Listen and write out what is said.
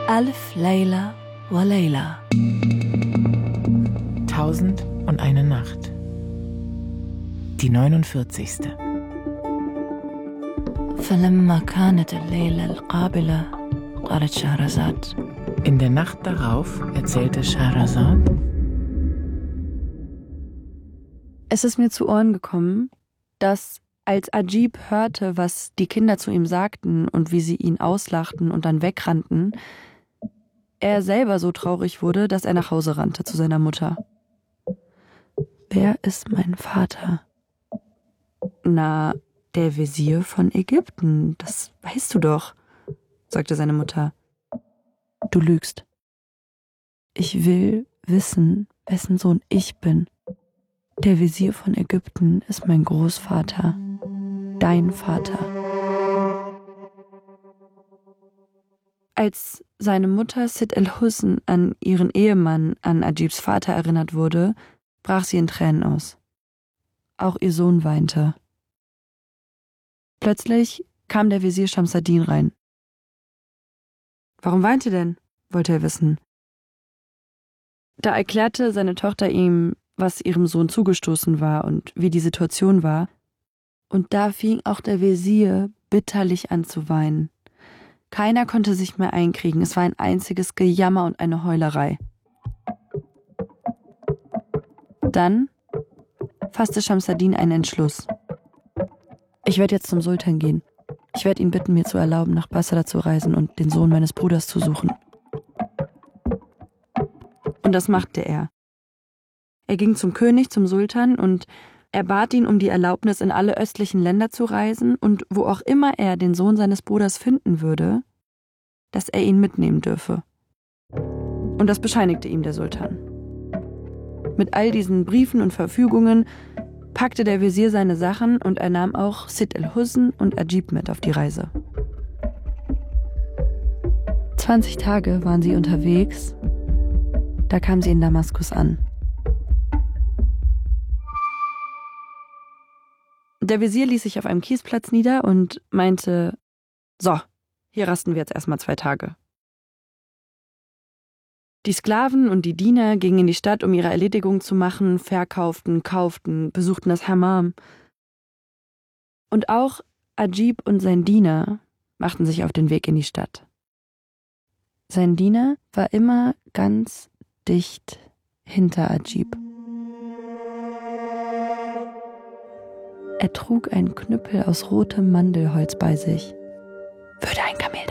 Alf Layla wa Layla. 1001 Nacht. Die 49. فلما كانت الليلة القابلة قالت شهرزاد. In der Nacht darauf erzählte Scheherazade: Es ist mir zu Ohren gekommen, dass als Ajib hörte, was die Kinder zu ihm sagten und wie sie ihn auslachten und dann wegrannten, er selber so traurig wurde, dass er nach Hause rannte zu seiner Mutter. »Wer ist mein Vater?« »Na, der Wesir von Ägypten, das weißt du doch«, sagte seine Mutter. »Du lügst. Ich will wissen, wessen Sohn ich bin. Der Wesir von Ägypten ist mein Großvater, dein Vater.« Als seine Mutter Sitt el-Husn an ihren Ehemann, an Ajibs Vater erinnert wurde, brach sie in Tränen aus. Auch ihr Sohn weinte. Plötzlich kam der Wesir Schamsuddin rein. »Warum weint ihr denn?« wollte er wissen. Da erklärte seine Tochter ihm, was ihrem Sohn zugestoßen war und wie die Situation war. Und da fing auch der Wesir bitterlich an zu weinen. Keiner konnte sich mehr einkriegen, es war ein einziges Gejammer und eine Heulerei. Dann fasste Schamsuddin einen Entschluss. »Ich werde jetzt zum Sultan gehen. Ich werde ihn bitten, mir zu erlauben, nach Basra zu reisen und den Sohn meines Bruders zu suchen.« Und das machte er. Er ging zum König, zum Sultan, und er bat ihn um die Erlaubnis, in alle östlichen Länder zu reisen und wo auch immer er den Sohn seines Bruders finden würde, dass er ihn mitnehmen dürfe. Und das bescheinigte ihm der Sultan. Mit all diesen Briefen und Verfügungen packte der Wesir seine Sachen und er nahm auch Sitt el-Husn und Ajib mit auf die Reise. 20 Tage waren sie unterwegs, da kamen sie in Damaskus an. Der Wesir ließ sich auf einem Kiesplatz nieder und meinte: »So, hier rasten wir jetzt erstmal 2 Tage.« Die Sklaven und die Diener gingen in die Stadt, um ihre Erledigung zu machen, verkauften, kauften, besuchten das Hammam. Und auch Ajib und sein Diener machten sich auf den Weg in die Stadt. Sein Diener war immer ganz dicht hinter Ajib. Er trug einen Knüppel aus rotem Mandelholz bei sich. »Würde ein Kamel